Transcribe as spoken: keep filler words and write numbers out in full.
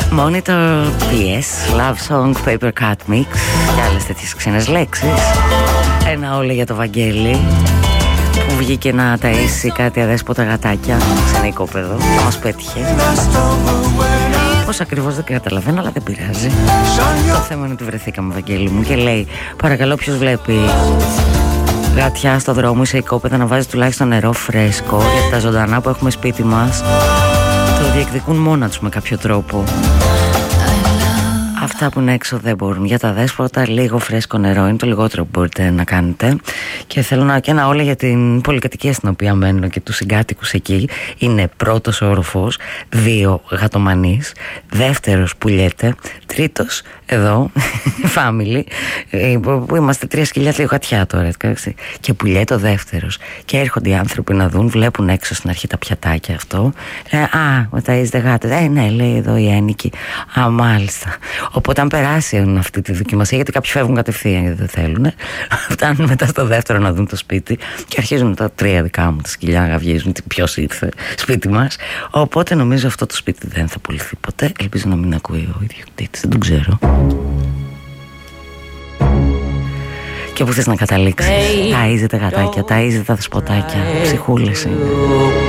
Monitor πι ες, Love Song, Paper Cut Mix και άλλες τέτοιες ξένες λέξεις. Ένα όλο για το Βαγγέλη που βγήκε να ταΐσει κάτι αδέσποτα γατάκια σε ένα οικόπεδο και μας πέτυχε. Πώς ακριβώς δεν καταλαβαίνω, αλλά δεν πειράζει. Το θέμα είναι ότι βρεθήκαμε, Βαγγέλη μου, και λέει: παρακαλώ, ποιος βλέπει γατιά στο δρόμο ή σε οικόπεδα να βάζει τουλάχιστον νερό φρέσκο, γιατί τα ζωντανά που έχουμε σπίτι μας το διεκδικούν μόνα τους με κάποιο τρόπο. Αυτά που είναι έξω δεν μπορούν. Για τα δέσποτα, λίγο φρέσκο νερό είναι το λιγότερο που μπορείτε να κάνετε. Και θέλω να και ένα όλα για την πολυκατοικία στην οποία μένω και τους συγκάτοικους εκεί. Είναι πρώτος όροφος, δύο γατομανείς, δεύτερος πουλιέται, τρίτος εδώ, family, που είμαστε τρία σκυλιά, δύο γατιά τώρα, έτσι, και πουλιέται ο δεύτερος. Και έρχονται οι άνθρωποι να δουν, βλέπουν έξω στην αρχή τα πιατάκια αυτό. Ε, α, μεταίζετε γάτες. Ε, ναι, λέει εδώ η ένοικη. Α, μάλιστα. Οπότε αν περάσει αυτή τη δοκιμασία, γιατί κάποιοι φεύγουν κατευθείαν γιατί δεν θέλουν, φτάνουν μετά στο δεύτερο να δουν το σπίτι και αρχίζουν τα τρία δικά μου τα σκυλιά να γαυγίζουν ποιος ήρθε σπίτι μας. Οπότε νομίζω αυτό το σπίτι δεν θα πουληθεί ποτέ. Ελπίζω να μην ακούει ο ιδιοκτήτης, δεν τον ξέρω. Και που θες να καταλήξεις? Ταΐζετε γατάκια, ταΐζετε τα δεσποτάκια, ψυχούλες είναι.